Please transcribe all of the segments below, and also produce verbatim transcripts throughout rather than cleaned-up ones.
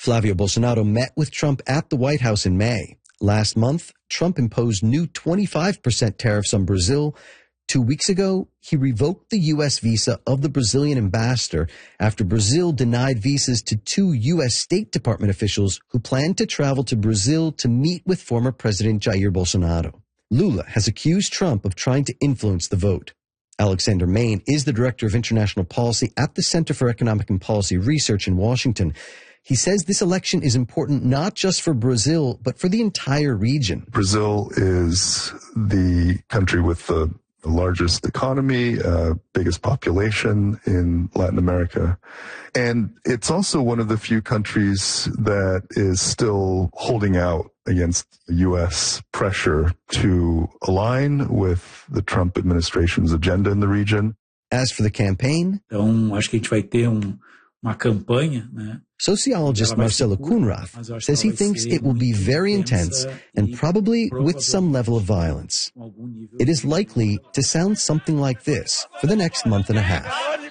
Flavio Bolsonaro met with Trump at the White House in May. Last month, Trump imposed new twenty-five percent tariffs on Brazil. Two weeks ago, he revoked the U S visa of the Brazilian ambassador after Brazil denied visas to two U S State Department officials who planned to travel to Brazil to meet with former President Jair Bolsonaro. Lula has accused Trump of trying to influence the vote. Alexander Main is the director of international policy at the Center for Economic and Policy Research in Washington. He says this election is important not just for Brazil, but for the entire region. Brazil is the country with the the largest economy, uh, biggest population in Latin America. And it's also one of the few countries that is still holding out against U S pressure to align with the Trump administration's agenda in the region. As for the campaign, então, acho que a gente vai ter um, uma campanha, né? Sociologist Marcelo Kunrath says he thinks it will be very intense and probably with some level of violence. It is likely to sound something like this for the next month and a half.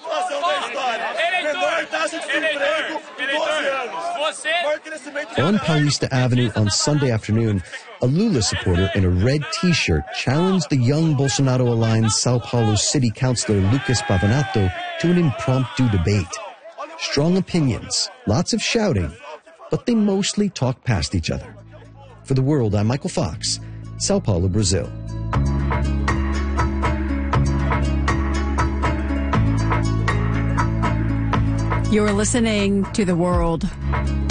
On Paulista Avenue on Sunday afternoon, a Lula supporter in a red T-shirt challenged the young Bolsonaro-aligned Sao Paulo City Councilor Lucas Pavanato to an impromptu debate. Strong opinions, lots of shouting, but they mostly talk past each other. For The World, I'm Michael Fox, Sao Paulo, Brazil. You're listening to The World.